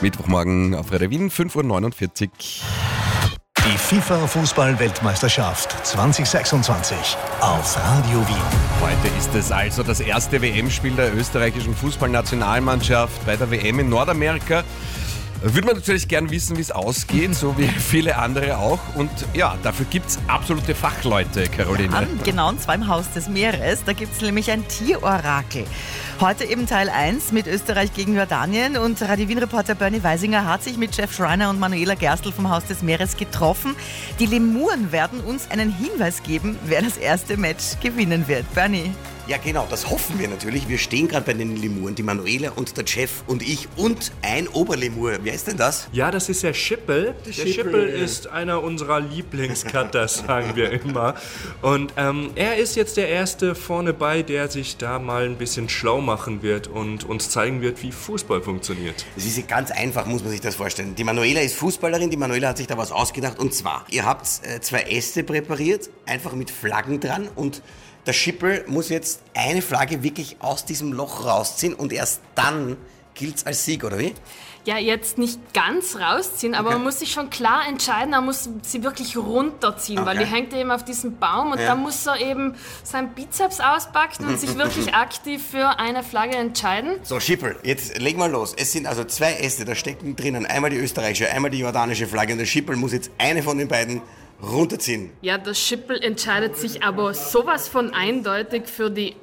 Mittwochmorgen auf Radio Wien, 5.49 Uhr. Die FIFA-Fußball-Weltmeisterschaft 2026 auf Radio Wien. Heute ist es also das erste WM-Spiel der österreichischen Fußballnationalmannschaft bei der WM in Nordamerika. Würde man natürlich gern wissen, wie es ausgeht, so wie viele andere auch. Und ja, dafür gibt es absolute Fachleute, Caroline. Ja, genau, und zwar im Haus des Meeres. Da gibt es nämlich ein Tierorakel. Heute eben Teil 1 mit Österreich gegen Jordanien. Und Radio Wien-Reporter Bernie Weisinger hat sich mit Chef Schreiner und Manuela Gerstl vom Haus des Meeres getroffen. Die Lemuren werden uns einen Hinweis geben, wer das erste Match gewinnen wird. Bernie. Ja genau, das hoffen wir natürlich. Wir stehen gerade bei den Lemuren, die Manuela und der Chef und ich und ein Oberlemur. Wer ist denn das? Ja, das ist der Schippel. Der Schippel ist einer unserer Lieblingscutter, sagen wir immer. Und er ist jetzt der Erste vorne bei, der sich da mal ein bisschen schlau machen wird und uns zeigen wird, wie Fußball funktioniert. Es ist ganz einfach, muss man sich das vorstellen. Die Manuela ist Fußballerin, die Manuela hat sich da was ausgedacht. Und zwar, ihr habt 2 Äste präpariert, einfach mit Flaggen dran und der Schippel muss jetzt eine Flagge wirklich aus diesem Loch rausziehen und erst dann gilt's als Sieg, oder wie? Ja, jetzt nicht ganz rausziehen, aber man muss sich schon klar entscheiden, man muss sie wirklich runterziehen, weil die hängt eben auf diesem Baum und da muss er eben seinen Bizeps auspacken und sich wirklich aktiv für eine Flagge entscheiden. So, Schippel, jetzt leg mal los. Es sind also 2 Äste, da stecken drinnen einmal die österreichische, einmal die jordanische Flagge und der Schippel muss jetzt eine von den beiden runterziehen. Ja, der Schippel entscheidet sich aber sowas von eindeutig für die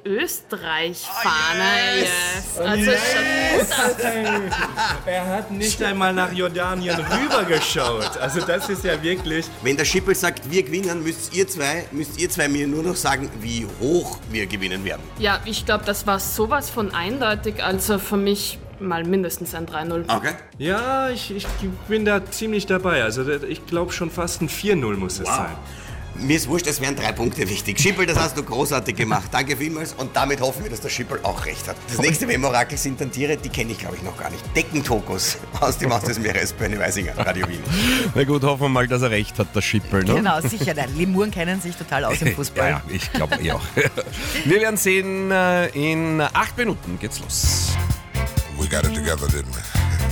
Österreich-Fahne. Yes. Also schaut gut aus. Er hat nicht einmal nach Jordanien rübergeschaut. Also das ist ja wirklich... Wenn der Schippel sagt, wir gewinnen, müsst ihr zwei mir nur noch sagen, wie hoch wir gewinnen werden. Ja, ich glaube, das war sowas von eindeutig. Also für mich mal mindestens ein 3-0. Okay. Ja, ich bin da ziemlich dabei. Also ich glaube schon fast ein 4-0 muss es sein. Mir ist wurscht, es wären 3 Punkte wichtig. Schippel, das hast du großartig gemacht. Danke vielmals und damit hoffen wir, dass der Schippel auch recht hat. Das nächste WM-Orakel sind dann Tiere, die kenne ich glaube ich noch gar nicht. Deckentokos aus dem Haus des Meeres, Bernie Weisinger, Radio Wien. Na gut, hoffen wir mal, dass er recht hat, der Schippel. Ne? Genau, sicher. Die Lemuren kennen sich total aus im Fußball. Ja, ich glaube auch. Wir werden sehen, in 8 Minuten geht's los. We got it together, didn't we?